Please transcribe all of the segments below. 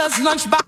mother's lunchbox.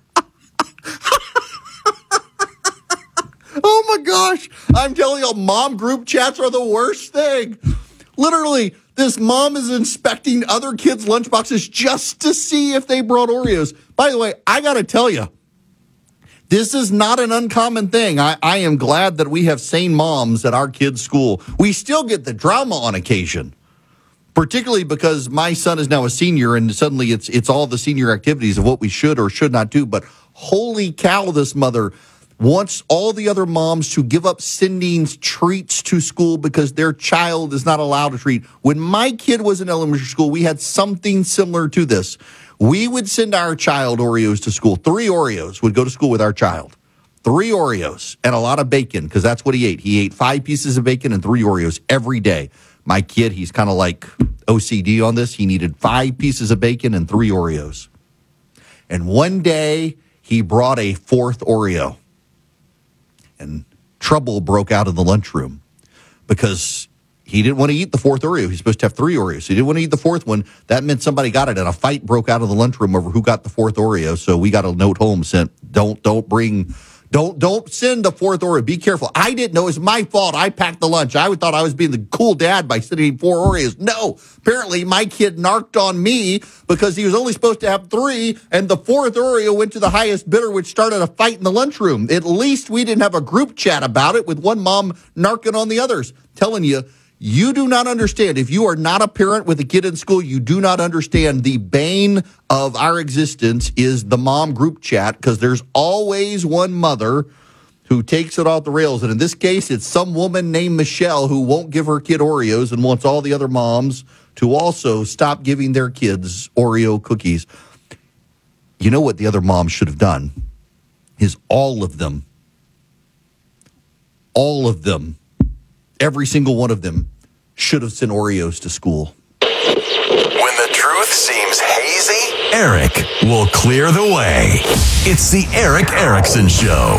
Oh my gosh. I'm telling you, mom group chats are the worst thing. Literally, this mom is inspecting other kids' lunchboxes just to see if they brought Oreos. By the way, I got to tell you, this is not an uncommon thing. I am glad that we have sane moms at our kids' school. We still get the drama on occasion, particularly because my son is now a senior and suddenly it's all the senior activities of what we should or should not do. But holy cow, this mother wants all the other moms to give up sending treats to school because their child is not allowed to treat. When my kid was in elementary school, we had something similar to this. We would send our child Oreos to school. 3 Oreos would go to school with our child. 3 Oreos and a lot of bacon because that's what he ate. He ate 5 pieces of bacon and 3 Oreos every day. My kid, he's kind of like OCD on this. He needed 5 pieces of bacon and 3 Oreos. And one day he brought a 4th Oreo. And trouble broke out in the lunchroom because he didn't want to eat the 4th Oreo. He's supposed to have 3 Oreos. He didn't want to eat the 4th one. That meant somebody got it, and a fight broke out of the lunchroom over who got the 4th Oreo. So we got a note home sent, don't send the 4th Oreo. Be careful. I didn't know. It was my fault. I packed the lunch. I thought I was being the cool dad by sending 4 Oreos. No. Apparently, my kid narked on me because he was only supposed to have 3, and the 4th Oreo went to the highest bidder, which started a fight in the lunchroom. At least we didn't have a group chat about it with one mom narking on the others. Telling you, you do not understand. If you are not a parent with a kid in school, you do not understand the bane of our existence is the mom group chat because there's always one mother who takes it off the rails. And in this case, it's some woman named Michelle who won't give her kid Oreos and wants all the other moms to also stop giving their kids Oreo cookies. You know what the other moms should have done is all of them, every single one of them should have sent Oreos to school. When the truth seems hazy, Eric will clear the way. It's the Eric Erickson Show.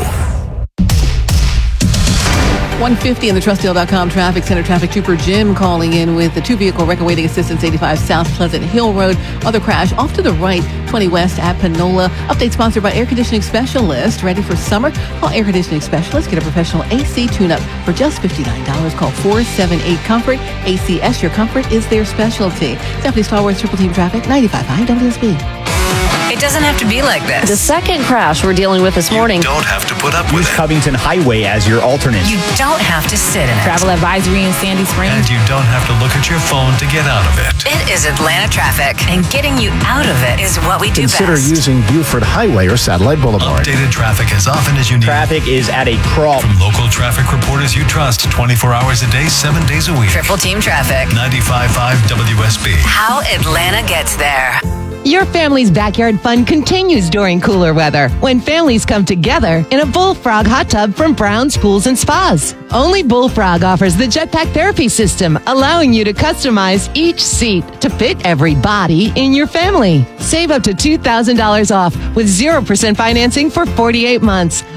150 in the TrustDeal.com Traffic Center. Traffic Trooper Jim calling in with the 2-vehicle wreck awaiting assistance, 85 South Pleasant Hill Road. Other crash off to the right, 20 West at Panola. Update sponsored by Air Conditioning Specialist. Ready for summer? Call Air Conditioning Specialist. Get a professional AC tune-up for just $59. Call 478-COMFORT. ACS, your comfort is their specialty. Stephanie Stallworth, Triple Team Traffic, 95.5 WSB. It doesn't have to be like this. The second crash we're dealing with this morning. You don't have to put up with Use it. Covington Highway as your alternate. You don't have to sit in it. Travel advisory in Sandy Springs. And you don't have to look at your phone to get out of it. It is Atlanta traffic, and getting you out of it is what we do Consider best. using Buford Highway or Satellite Boulevard. Updated traffic as often as you need. Traffic is at a crawl. From local traffic reporters you trust 24 hours a day, 7 days a week. Triple Team Traffic. 95.5 WSB. How Atlanta gets there. Your family's backyard fun continues during cooler weather when families come together in a Bullfrog hot tub from Brown's Pools and Spas. Only Bullfrog offers the Jetpack Therapy System, allowing you to customize each seat to fit every body in your family. Save up to $2,000 off with 0% financing for 48 months.